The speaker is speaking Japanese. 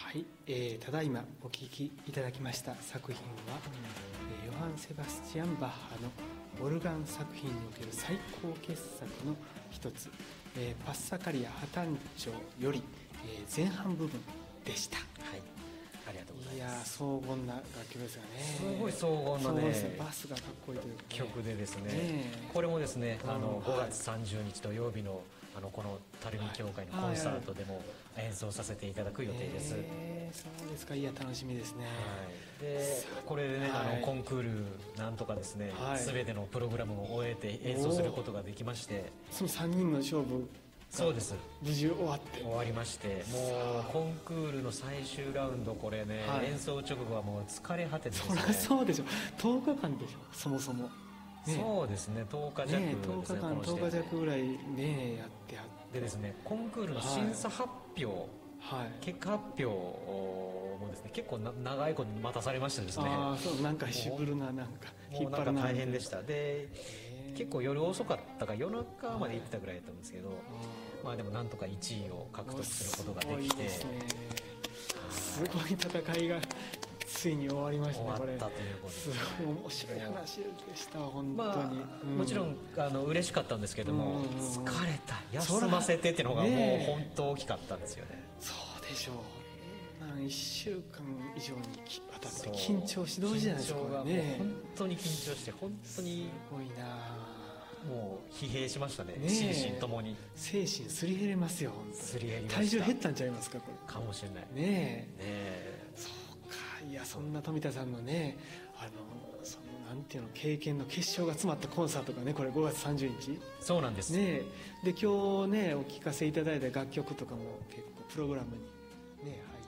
はい、ただいまお聴きいただきました作品は、ヨハン・セバスチアン・バッハのオルガン作品における最高傑作の一つ、パッサカリア破誕調より、前半部分でした。はい、 ありがとうございます。 いや荘厳な楽曲ですよね。 すごい荘厳なね、 バスがかっこいいというか、 曲でですね、これもですね、5月30日土曜日のこの垂水教会のコンサートでも演奏させていただく予定です。 そうですか。いや楽しみですね。 でこれでね、コンクールなんとかですね、全てのプログラムを終えて演奏することができまして、 その3人の勝負、 そうです、 無事終わって終わりまして、もうコンクールの最終ラウンド、これね、演奏直後はもう疲れ果ててですね。 そうでしょ、10日間でしょ、そもそも。 そうですね、10日弱ですね、 10日弱ぐらいねやってはって、 でですね、コンクールの審査発表、結果発表もですね、結構長いこと待たされましてですね、 そうなんかしぶるな、なんか引っ張るな、大変でした。で結構夜遅かったから夜中まで行ってたぐらいだったんですけど、まあでもなんとか1位を獲得することができて、 すごい戦いがついに終わりましたね。 終わったということです。 すごい面白い話でした本当に。 もちろん嬉しかったんですけども、疲れた、休ませてっていうのがもう本当大きかったんですよね。 そうでしょう。1週間以上にわたって緊張しどうじゃないですかね。 本当に緊張して、本当にすごいな、もう疲弊しましたね、心身ともに。 精神すり減れますよ、本当に。 すり減りました。 体重減ったんちゃいますか、これ。 かもしれないねえ。そうか。いや、そんな富田さんのね、そのなんていうの、経験の結晶が詰まったコンサートがね、これ5月30日。 そうなんですね。で今日ねお聴かせいただいた楽曲とかも結構プログラムにね